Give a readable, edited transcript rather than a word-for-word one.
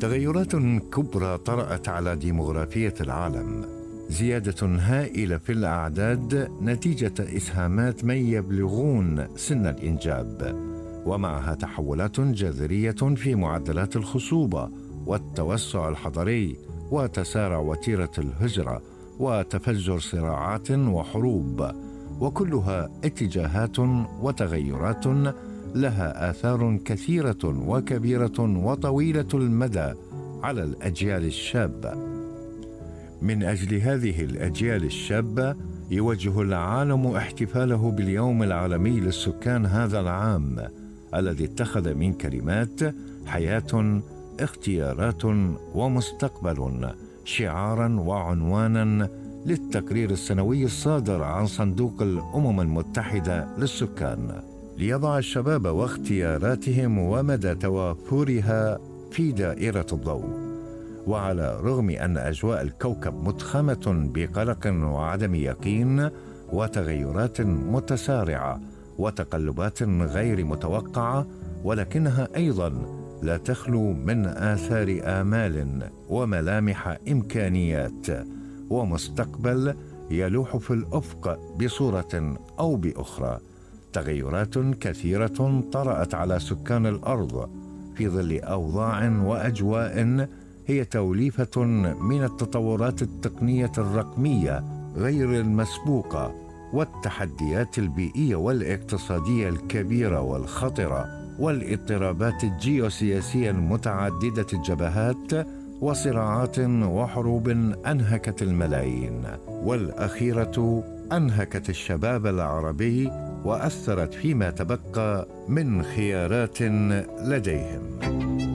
تغيرات كبرى طرأت على ديمغرافية العالم. زيادة هائلة في الأعداد نتيجة إسهامات من يبلغون سن الإنجاب، ومعها تحولات جذرية في معدلات الخصوبة والتوسع الحضري وتسارع وتيرة الهجرة وتفجر صراعات وحروب، وكلها اتجاهات وتغيرات لها آثار كثيرة وكبيرة وطويلة المدى على الأجيال الشابة. من أجل هذه الأجيال الشابة يوجه العالم احتفاله باليوم العالمي للسكان هذا العام، الذي اتخذ من كلمات حياة، اختيارات، ومستقبل شعاراً وعنوانا للتقرير السنوي الصادر عن صندوق الأمم المتحدة للسكان، ليضع الشباب واختياراتهم ومدى توافرها في دائرة الضوء. وعلى رغم أن أجواء الكوكب متخمة بقلق وعدم يقين وتغيرات متسارعة وتقلبات غير متوقعة، ولكنها أيضا لا تخلو من آثار آمال وملامح إمكانيات ومستقبل يلوح في الأفق بصورة أو بأخرى. تغيرات كثيرة طرأت على سكان الأرض في ظل أوضاع وأجواء هي توليفة من التطورات التقنية الرقمية غير المسبوقة والتحديات البيئية والاقتصادية الكبيرة والخطرة والاضطرابات الجيوسياسية المتعددة الجبهات وصراعات وحروب أنهكت الملايين، والأخيرة أنهكت الشباب العربي وأثرت فيما تبقى من خيارات لديهم.